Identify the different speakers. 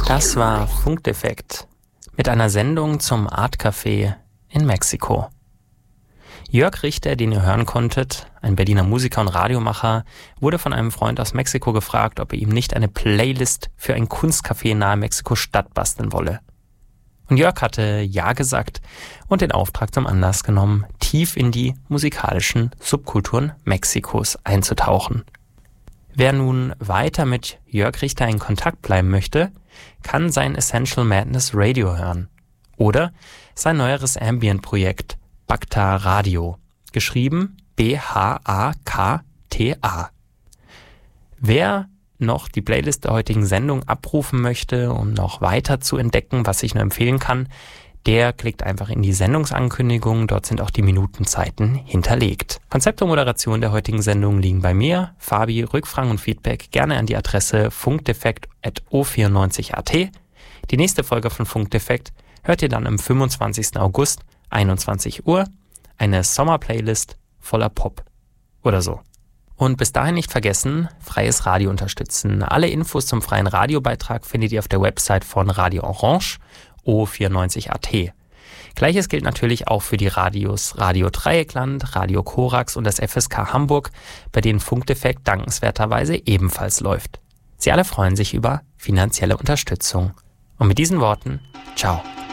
Speaker 1: Das war Funkdefekt mit einer Sendung zum Art Café in Mexiko. Jörg Richter, den ihr hören konntet, ein Berliner Musiker und Radiomacher, wurde von einem Freund aus Mexiko gefragt, ob er ihm nicht eine Playlist für ein Kunstcafé nahe Mexiko-Stadt basteln wolle. Und Jörg hatte ja gesagt und den Auftrag zum Anlass genommen, tief in die musikalischen Subkulturen Mexikos einzutauchen. Wer nun weiter mit Jörg Richter in Kontakt bleiben möchte, kann sein Essential Madness Radio hören oder sein neueres Ambient-Projekt Bhakta Radio, geschrieben B-H-A-K-T-A. Wer noch die Playlist der heutigen Sendung abrufen möchte, um noch weiter zu entdecken, was ich nur empfehlen kann, der klickt einfach in die Sendungsankündigung, dort sind auch die Minutenzeiten hinterlegt. Konzept und Moderation der heutigen Sendung liegen bei mir, Fabi. Rückfragen und Feedback gerne an die Adresse funkdefekt@o94.at. Die nächste Folge von Funkdefekt hört ihr dann am 25. August, 21 Uhr, eine Sommerplaylist voller Pop oder so. Und bis dahin nicht vergessen, freies Radio unterstützen. Alle Infos zum freien Radiobeitrag findet ihr auf der Website von Radio Orange, o94.at. Gleiches gilt natürlich auch für die Radios Radio Dreieckland, Radio Korax und das FSK Hamburg, bei denen Funkdefekt dankenswerterweise ebenfalls läuft. Sie alle freuen sich über finanzielle Unterstützung. Und mit diesen Worten, ciao.